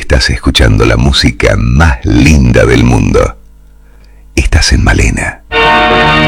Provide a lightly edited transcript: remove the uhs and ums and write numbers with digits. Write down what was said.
Estás escuchando la música más linda del mundo. Estás en Malena.